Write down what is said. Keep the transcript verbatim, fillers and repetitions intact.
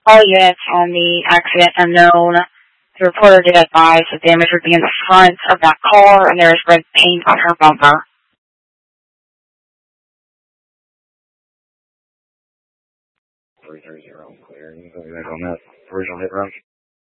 All units on the accident unknown. The reporter did advise that damage would be in the front of that car, and there is red paint on her bumper. three three zero, clear. You go ahead on that original hit run.